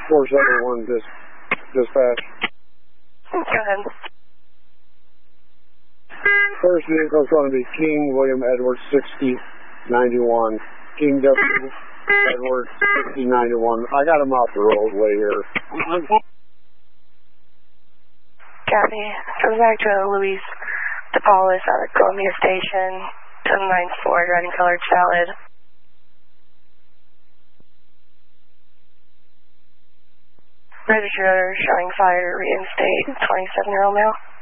471 dispatch. Go ahead. First vehicle is going to be King William Edwards 6091. King W. Edwards 6091. I got him off the roadway here. Copy. Comes back to Luis DePaulis out of Columbia Station. 794, driving colored salad. Registered showing fire, reinstate, 27-year-old male.